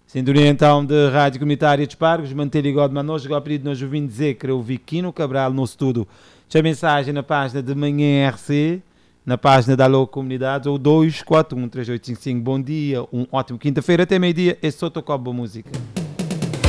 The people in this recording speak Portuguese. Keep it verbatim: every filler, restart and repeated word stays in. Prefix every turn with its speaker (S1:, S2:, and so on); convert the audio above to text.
S1: Sintonia então de Rádio Comunitária de Espargos, manter ligado, mas nós chegou a pedir nós ouvimos dizer que eu vi Quino Cabral no estudo. Tinha mensagem na página de Manhã R C, na página da Alô Comunidades, ou dois quatro um três oito cinco cinco. Bom dia, um ótimo quinta-feira, até meio-dia, é só tocar boa música.